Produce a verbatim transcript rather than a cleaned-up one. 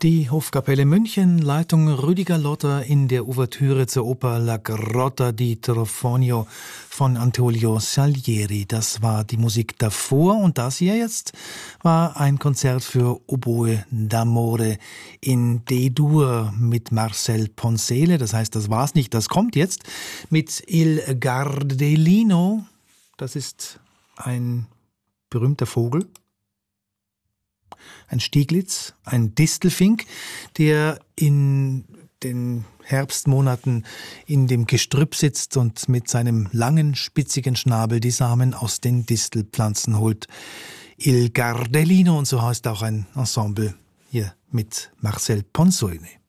Die Hofkapelle München, Leitung Rüdiger Lotter in der Ouvertüre zur Oper La Grotta di Trofonio von Antonio Salieri. Das war die Musik davor und das hier jetzt war ein Konzert für Oboe d'Amore in D-Dur mit Marcel Ponzele. Das heißt, das war's nicht, das kommt jetzt mit Il Gardelino. Das ist ein berühmter Vogel. Ein Stieglitz, ein Distelfink, der in den Herbstmonaten in dem Gestrüpp sitzt und mit seinem langen, spitzigen Schnabel die Samen aus den Distelpflanzen holt. Il Gardelino, und so heißt auch ein Ensemble hier mit Marcel Ponzole.